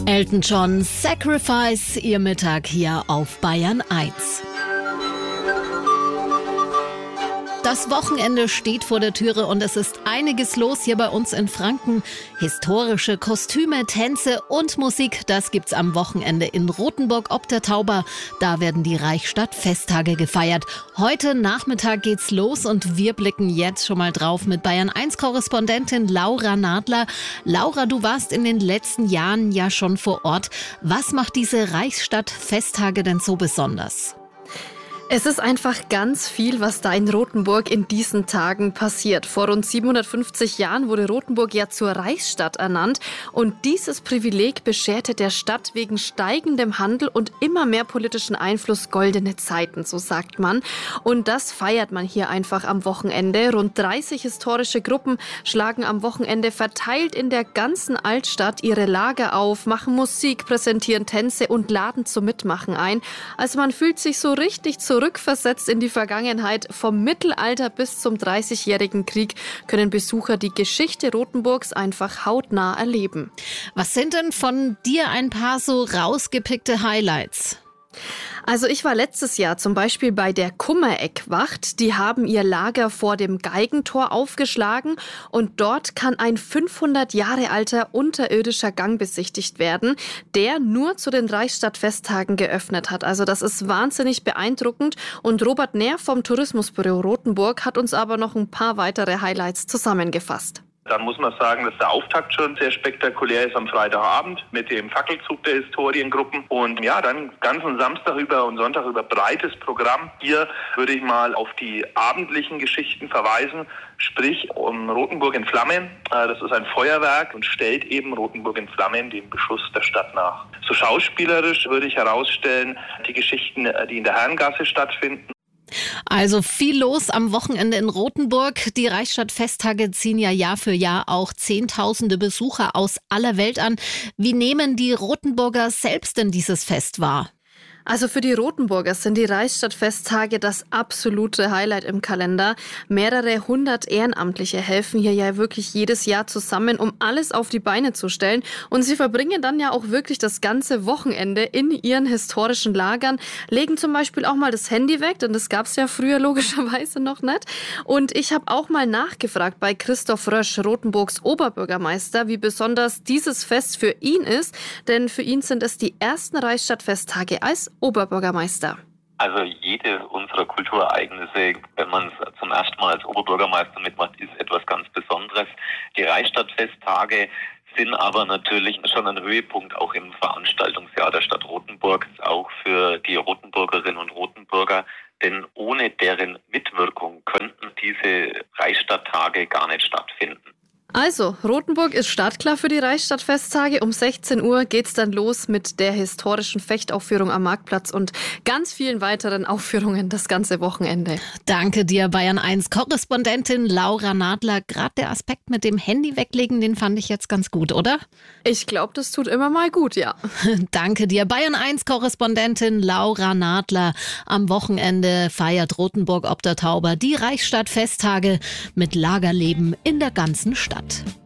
Elton John, Sacrifice, Ihr Mittag hier auf Bayern 1. Das Wochenende steht vor der Türe und es ist einiges los hier bei uns in Franken. Historische Kostüme, Tänze und Musik, das gibt's am Wochenende in Rothenburg ob der Tauber. Da werden die Reichsstadt-Festtage gefeiert. Heute Nachmittag geht's los und wir blicken jetzt schon mal drauf mit Bayern 1-Korrespondentin Laura Nadler. Laura, du warst in den letzten Jahren ja schon vor Ort. Was macht diese Reichsstadt-Festtage denn so besonders? Es ist einfach ganz viel, was da in Rothenburg in diesen Tagen passiert. Vor rund 750 Jahren wurde Rothenburg ja zur Reichsstadt ernannt und dieses Privileg bescherte der Stadt wegen steigendem Handel und immer mehr politischen Einfluss goldene Zeiten, so sagt man. Und das feiert man hier einfach am Wochenende. Rund 30 historische Gruppen schlagen am Wochenende verteilt in der ganzen Altstadt ihre Lager auf, machen Musik, präsentieren Tänze und laden zum Mitmachen ein. Also man fühlt sich so richtig zurückversetzt in die Vergangenheit. Vom Mittelalter bis zum 30-jährigen Krieg können Besucher die Geschichte Rothenburgs einfach hautnah erleben. Was sind denn von dir ein paar so rausgepickte Highlights? Also ich war letztes Jahr zum Beispiel bei der Kummereckwacht. Die haben ihr Lager vor dem Geigentor aufgeschlagen und dort kann ein 500 Jahre alter unterirdischer Gang besichtigt werden, der nur zu den Reichsstadtfesttagen geöffnet hat. Also das ist wahnsinnig beeindruckend und Robert Nähr vom Tourismusbüro Rothenburg hat uns aber noch ein paar weitere Highlights zusammengefasst. Dann muss man sagen, dass der Auftakt schon sehr spektakulär ist am Freitagabend mit dem Fackelzug der Historiengruppen. Und ja, dann ganzen Samstag über und Sonntag über breites Programm. Hier würde ich mal auf die abendlichen Geschichten verweisen, sprich um Rothenburg in Flammen. Das ist ein Feuerwerk und stellt eben Rothenburg in Flammen dem Beschuss der Stadt nach. So schauspielerisch würde ich herausstellen die Geschichten, die in der Herrengasse stattfinden. Also viel los am Wochenende in Rothenburg. Die Reichsstadt-Festtage ziehen ja Jahr für Jahr auch Zehntausende Besucher aus aller Welt an. Wie nehmen die Rothenburger selbst denn dieses Fest wahr? Also für die Rothenburger sind die Reichsstadt-Festtage das absolute Highlight im Kalender. Mehrere hundert Ehrenamtliche helfen hier ja wirklich jedes Jahr zusammen, um alles auf die Beine zu stellen. Und sie verbringen dann ja auch wirklich das ganze Wochenende in ihren historischen Lagern, legen zum Beispiel auch mal das Handy weg, denn das gab es ja früher logischerweise noch nicht. Und ich habe auch mal nachgefragt bei Christoph Rösch, Rothenburgs Oberbürgermeister, wie besonders dieses Fest für ihn ist. Denn für ihn sind es die ersten Reichsstadt-Festtage als Oberbürgermeister. Also jede unserer Kulturereignisse, wenn man es zum ersten Mal als Oberbürgermeister mitmacht, ist etwas ganz Besonderes. Die Reichsstadtfesttage sind aber natürlich schon ein Höhepunkt auch im Veranstaltungsjahr der Stadt Rothenburg, auch für die Rothenburgerinnen und Rothenburger. Denn ohne deren Mitwirkung könnten diese Reichsstadttage gar nicht stattfinden. Also, Rothenburg ist startklar für die Reichsstadtfesttage. Um 16 Uhr geht's dann los mit der historischen Fechtaufführung am Marktplatz und ganz vielen weiteren Aufführungen das ganze Wochenende. Danke dir, Bayern 1-Korrespondentin Laura Nadler. Gerade der Aspekt mit dem Handy weglegen, den fand ich jetzt ganz gut, oder? Ich glaube, das tut immer mal gut, ja. Danke dir, Bayern 1-Korrespondentin Laura Nadler. Am Wochenende feiert Rothenburg ob der Tauber die Reichsstadtfesttage mit Lagerleben in der ganzen Stadt.